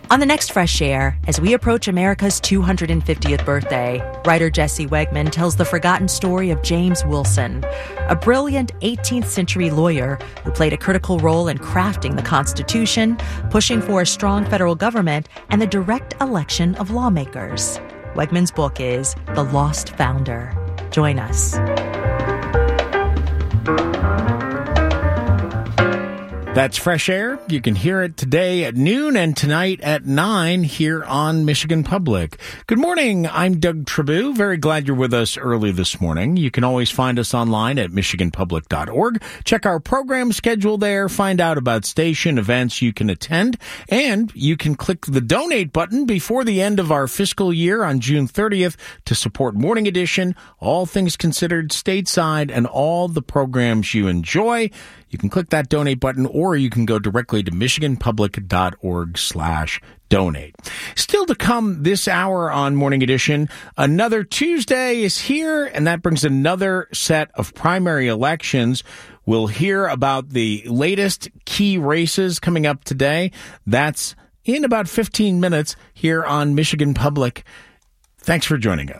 On the next Fresh Air, as we approach America's 250th birthday, writer Jesse Wegman tells the forgotten story of James Wilson, a brilliant 18th century lawyer who played a critical role in crafting the Constitution, pushing for a strong federal government, and the direct election of lawmakers. Wegman's book is The Lost Founder. Join us. That's Fresh Air. You can hear it today at noon and tonight at 9 here on Michigan Public. Good morning. I'm Doug Trabue. Very glad you're with us early this morning. You can always find us online at michiganpublic.org. Check our program schedule there. Find out about station events you can attend. And you can click the donate button before the end of our fiscal year on June 30th to support Morning Edition, All Things Considered Stateside, and all the programs you enjoy. You can click that donate button, or you can go directly to michiganpublic.org/donate. Still to come this hour on Morning Edition, another Tuesday is here, and that brings another set of primary elections. We'll hear about the latest key races coming up today. That's in about 15 minutes here on Michigan Public. Thanks for joining us.